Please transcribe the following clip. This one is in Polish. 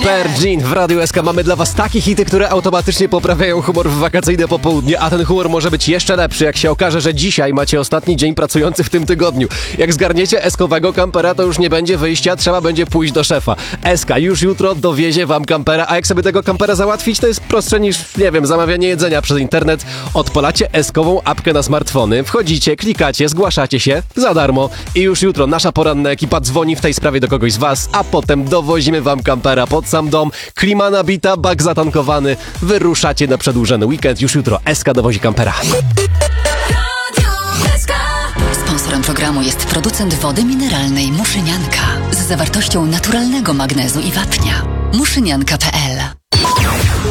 Jean w Radiu SK. Mamy dla was takie hity, które automatycznie poprawiają humor w wakacyjne popołudnie, a ten humor może być jeszcze lepszy, jak się okaże, że dzisiaj macie ostatni dzień pracujący w tym tygodniu. Jak zgarniecie eskowego kampera, to już nie będzie wyjścia, trzeba będzie pójść do szefa. SK już jutro dowiezie wam kampera, a jak sobie tego kampera załatwić, to jest prostsze niż, nie wiem, zamawianie jedzenia przez internet. Odpalacie eskową apkę na smartfony, wchodzicie, klikacie, zgłaszacie się za darmo i już jutro nasza poranna ekipa dzwoni w tej sprawie do kogoś z was, a potem dowozimy wam kampera pod sam dom, klima nabita, bak zatankowany, wyruszacie na przedłużony weekend. Już jutro SK dowozi kampera. Sponsorem programu jest producent wody mineralnej Muszynianka z zawartością naturalnego magnezu i wapnia. Muszynianka.pl